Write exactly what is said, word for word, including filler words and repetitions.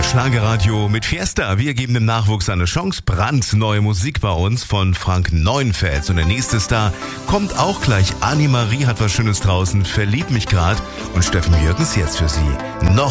Das Schlagerradio mit Fiesta. Wir geben dem Nachwuchs eine Chance. Brandneue Musik bei uns von Frank Neuenfels. Und der nächste Star kommt auch gleich. Annemarie hat was Schönes draußen. Verliebt mich grad. Und Steffen Jürgens jetzt für Sie. Noch